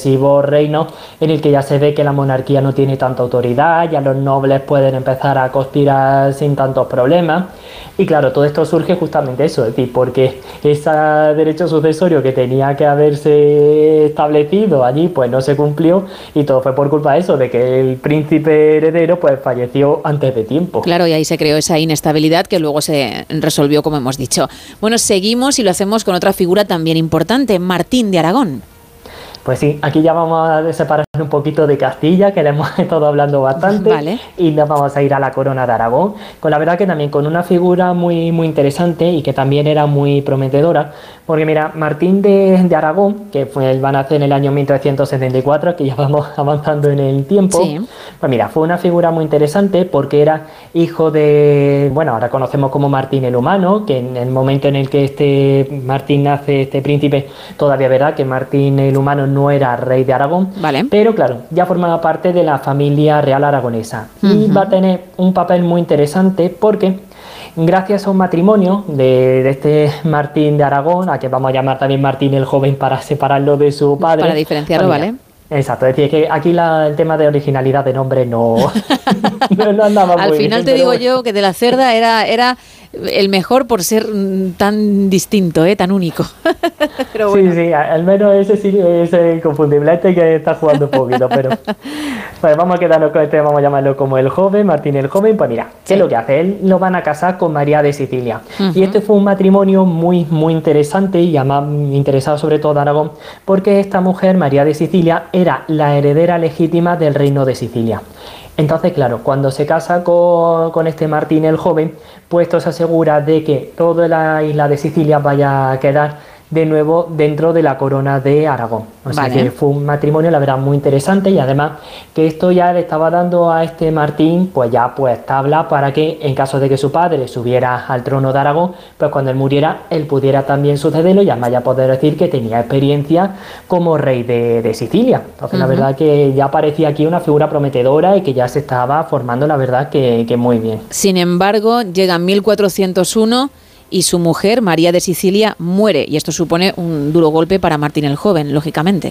sucesivos reinos en el que ya se ve que la monarquía no tiene tanta autoridad, ya los nobles pueden empezar a conspirar sin tantos problemas. Y claro, todo esto surge justamente eso, es decir, porque ese derecho sucesorio que tenía que haberse establecido allí, pues no se cumplió, y todo fue por culpa de eso, de que el príncipe heredero pues falleció antes de tiempo. Claro, y ahí se creó esa inestabilidad que luego se resolvió, como hemos dicho. Bueno, seguimos y lo hacemos con otra figura también importante, Martín de Aragón. Pues sí, aquí ya vamos a separar un poquito de Castilla, que le hemos estado hablando bastante, vale. Y nos vamos a ir a la corona de Aragón, con la verdad que también con una figura muy, muy interesante y que también era muy prometedora, porque mira, Martín de Aragón, que van a nacer en el año 1374, que ya vamos avanzando en el tiempo, sí. Pues mira, fue una figura muy interesante porque era hijo de, bueno, ahora conocemos como Martín el Humano, que en el momento en el que este Martín nace, este príncipe, todavía verá que Martín el Humano no era rey de Aragón, vale. Pero claro, ya formaba parte de la familia real aragonesa y va a tener un papel muy interesante porque gracias a un matrimonio de este Martín de Aragón, a que vamos a llamar también Martín el Joven para separarlo de su padre. Para diferenciarlo, pues ¿vale? Exacto, es decir, que aquí el tema de originalidad de nombre no andaba muy bien. Al final te digo yo que de la Cerda era el mejor por ser tan distinto, tan único. Pero bueno. Sí, al menos ese sí es inconfundible. Este que está jugando un poquito, pero pues vamos a quedarnos con este, vamos a llamarlo como el joven, Martín el Joven. Pues mira, ¿qué es lo que hace? Él lo van a casar con María de Sicilia. Y este fue un matrimonio muy, muy interesante y además interesado sobre todo a Aragón, porque esta mujer, María de Sicilia, era la heredera legítima del reino de Sicilia. Entonces, claro, cuando se casa con este Martín el Joven, pues esto se asegura de que toda la isla de Sicilia vaya a quedar de nuevo dentro de la corona de Aragón. O sea que fue un matrimonio, la verdad, muy interesante, y además que esto ya le estaba dando a este Martín pues tabla para que en caso de que su padre subiera al trono de Aragón, pues cuando él muriera, él pudiera también sucederlo y además ya poder decir que tenía experiencia como rey de Sicilia. Entonces la verdad que ya parecía aquí una figura prometedora y que ya se estaba formando, la verdad que muy bien. Sin embargo, llega 1401 y su mujer, María de Sicilia, muere, y esto supone un duro golpe para Martín el Joven, lógicamente.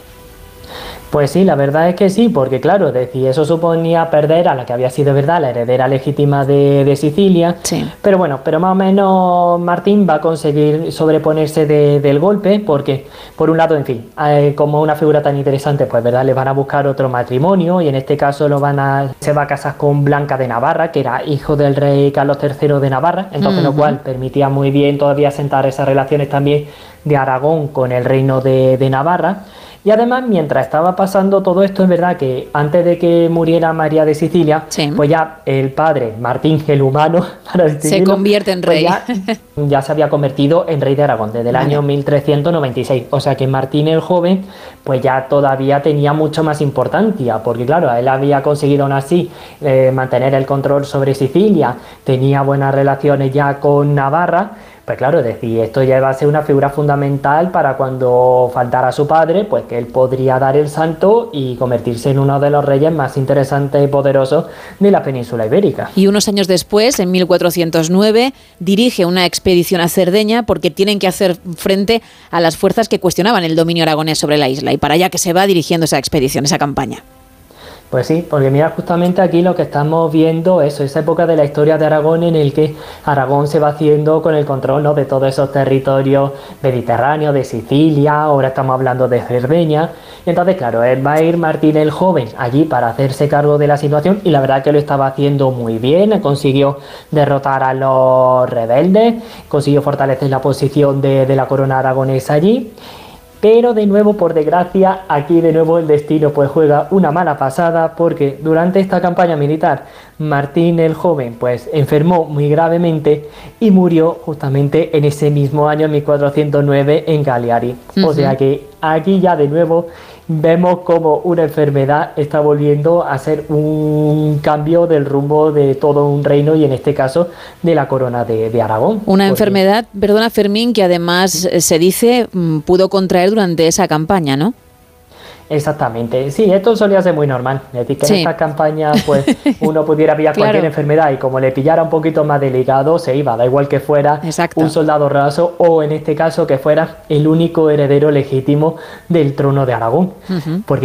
Pues sí, la verdad es que sí, porque claro, eso suponía perder a la que había sido, verdad, la heredera legítima de Sicilia. Sí. Pero bueno, más o menos Martín va a conseguir sobreponerse del golpe, porque por un lado, en fin, como una figura tan interesante, pues verdad, le van a buscar otro matrimonio, y en este caso se va a casar con Blanca de Navarra, que era hijo del rey Carlos III de Navarra, entonces lo cual permitía muy bien todavía sentar esas relaciones también de Aragón con el reino de Navarra. Y además, mientras estaba pasando todo esto, es verdad que antes de que muriera María de Sicilia, pues ya el padre, Martín el Humano, se convierte en rey. Pues ya se había convertido en rey de Aragón desde el año 1396. O sea que Martín el Joven, pues ya todavía tenía mucho más importancia, porque claro, él había conseguido aún así mantener el control sobre Sicilia, tenía buenas relaciones ya con Navarra. Pues claro, es decir, esto ya iba a ser una figura fundamental para cuando faltara su padre, pues que él podría dar el salto y convertirse en uno de los reyes más interesantes y poderosos de la península ibérica. Y unos años después, en 1409, dirige una expedición a Cerdeña porque tienen que hacer frente a las fuerzas que cuestionaban el dominio aragonés sobre la isla, y para allá que se va dirigiendo esa expedición, esa campaña. Pues sí, porque mira, justamente aquí lo que estamos viendo es esa época de la historia de Aragón en el que Aragón se va haciendo con el control, ¿no?, de todos esos territorios mediterráneos, de Sicilia, ahora estamos hablando de Cerdeña, y entonces claro, él va a ir Martín el Joven allí para hacerse cargo de la situación, y la verdad que lo estaba haciendo muy bien, consiguió derrotar a los rebeldes, consiguió fortalecer la posición de la corona aragonesa allí. Pero de nuevo, por desgracia, aquí de nuevo el destino pues juega una mala pasada, porque durante esta campaña militar Martín el Joven pues enfermó muy gravemente y murió justamente en ese mismo año, en 1409, en Cagliari. O sea que aquí ya de nuevo vemos como una enfermedad está volviendo a ser un cambio del rumbo de todo un reino, y en este caso de la corona de Aragón. Una enfermedad, perdona Fermín, que además se dice pudo contraer durante esa campaña, ¿no? Exactamente, sí, esto solía ser muy normal, es decir, que en estas campañas pues uno pudiera pillar cualquier enfermedad, y como le pillara un poquito más delicado se iba, da igual que fuera un soldado raso o en este caso que fuera el único heredero legítimo del trono de Aragón, porque